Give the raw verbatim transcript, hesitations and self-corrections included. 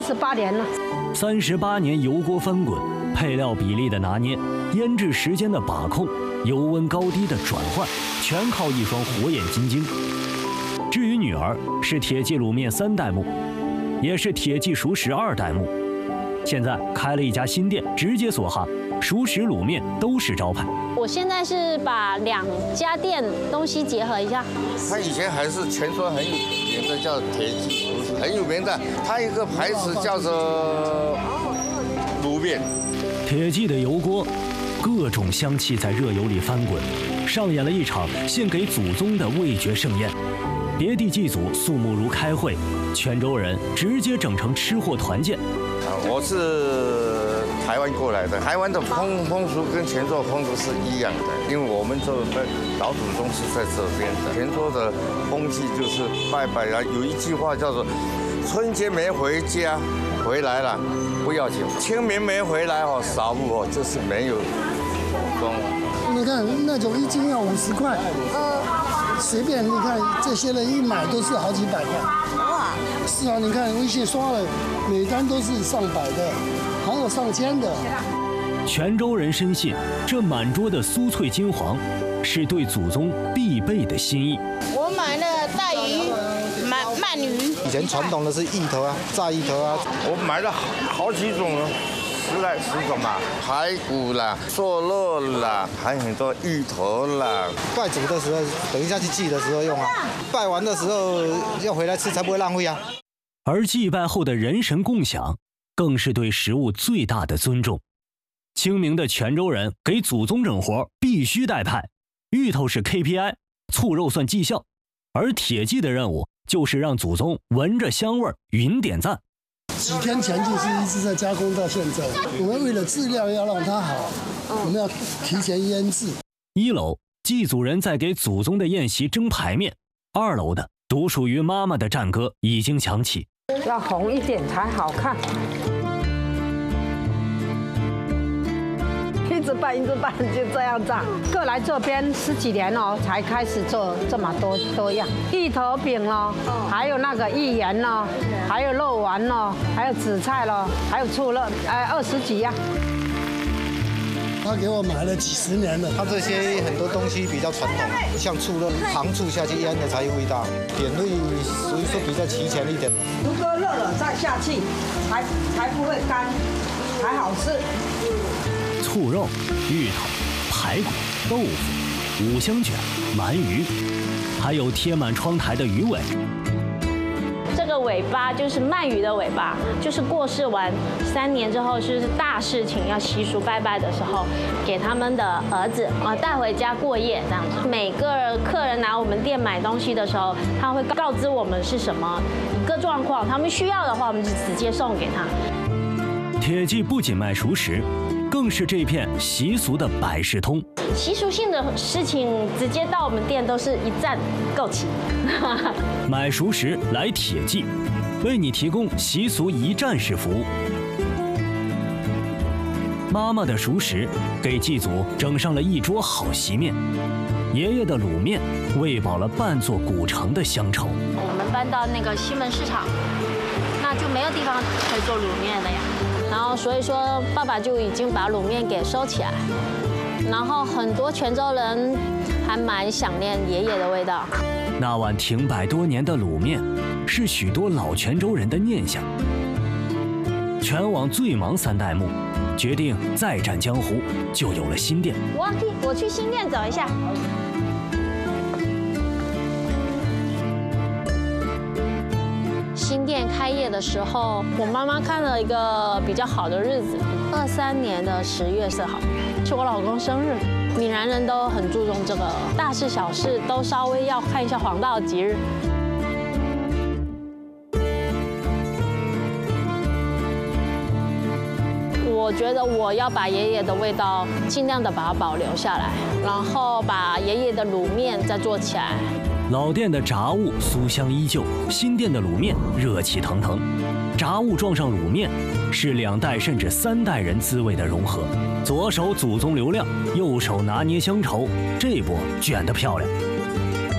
十八年了。 三十八年油锅翻滚，配料比例的拿捏，腌制时间的把控，油温高低的转换，全靠一双火眼金睛。至于女儿，是铁记卤面三代目，也是铁记熟食二代目。现在开了一家新店，直接锁行，熟食卤面都是招牌。 我现在是把两家店东西结合一下。 它以前还是全说很有名的，叫铁记熟食，很有名的。它一个牌子叫做卤面。 铁记的油锅，各种香气在热油里翻滚，上演了一场献给祖宗的味觉盛宴。别地祭祖肃穆如开会，泉州人直接整成吃货团建。 我是台湾过来的，台湾的风风俗跟泉州风俗是一样的，因为我们这老祖宗是在这边的。泉州的风气就是拜拜啊，有一句话叫做“春节没回家，回来了不要紧；清明没回来哦，扫墓哦就是没有祖宗。” 你看那种一斤要五十块，随便你看这些人一买都是好几百块。哇！是啊，你看微信刷了，每单都是上百的，还有上千的。 泉州人深信，这满桌的酥脆金黄，是对祖宗必备的心意。 我买了带鱼、鳗鳗鱼。 以前传统的是芋头啊，炸芋头啊， 我买了好几种了。十来十种嘛，排骨啦、瘦肉啦，还有很多芋头啦。 拜祖的时候，等一下去祭的时候用啊，拜完的时候要回来吃，才不会浪费啊。 而祭拜后的人神共享，更是对食物最大的尊重。清明的泉州人给祖宗整活必须带派，芋头是 K P I， 醋肉算绩效，而铁记的任务就是让祖宗闻着香味云点赞。 几天前就是一直在加工到现在，我们为了质量要让它好，我们要提前腌制。 一楼祭祖人在给祖宗的宴席蒸排面，二楼的独属于妈妈的战歌已经响起， 要红一点才好看。一直拌一直拌，就这样炸。各来这边十几年哦，才开始做这么多多样。芋头饼哦，还有那个芋圆哦，还有肉丸哦，还有紫菜咯，还有醋肉，呃，二十几样。 他给我买了几十年了。 他这些很多东西比较传统，像醋肉，糖醋下去腌的才有味道，点味属于说比较齐全一点。 如果热了再下去，才才不会干，才好吃。 醋肉、芋头、排骨、豆腐、五香卷、鳗鱼，还有贴满窗台的鱼尾。 这个尾巴就是鳗鱼的尾巴，就是过世完三年之后，就是大事情要习俗拜拜的时候，给他们的儿子啊带回家过夜这样子。每个客人来我们店买东西的时候，他会告知我们是什么一个状况，他们需要的话，我们就直接送给他。 铁记不仅卖熟食，更是这片习俗的百事通。 习俗性的事情，直接到我们店都是一站购齐。 买熟食来铁记，为你提供习俗一站式服务。妈妈的熟食给祭祖整上了一桌好席面，爷爷的卤面喂饱了半座古城的乡愁。 我们搬到那个西门市场，那就没有地方可以做卤面了呀。然后所以说，爸爸就已经把卤面给收起来。然后很多泉州人还蛮想念爷爷的味道。 那碗停摆多年的卤面，是许多老泉州人的念想。全网最忙三代目决定再战江湖，就有了新店。 我去，我去新店走一下。新店开业的时候，我妈妈看了一个比较好的日子，二三年的十月四号，是我老公生日。闽南人都很注重这个，大事小事都稍微要看一下黄道吉日。我觉得我要把爷爷的味道尽量的把它保留下来，然后把爷爷的卤面再做起来。 老店的炸物酥香依旧，新店的卤面热气腾腾。炸物撞上卤面，是两代甚至三代人滋味的融合。左手祖宗流量，右手拿捏乡愁，这波卷得漂亮。